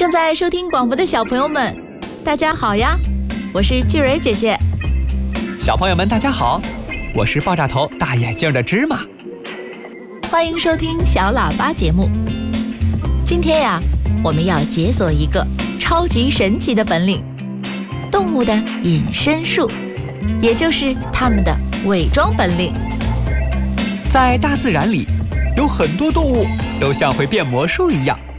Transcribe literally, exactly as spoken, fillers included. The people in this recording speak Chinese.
正在收听广播的小朋友们，大家好呀！我是季蕊姐姐。 小朋友们，大家好，我是爆炸头大眼镜的芝麻。 欢迎收听小喇叭节目。今天呀，我们要解锁一个超级神奇的本领——动物的隐身术，也就是它们的伪装本领。 在大自然里，有很多动物都像会变魔术一样，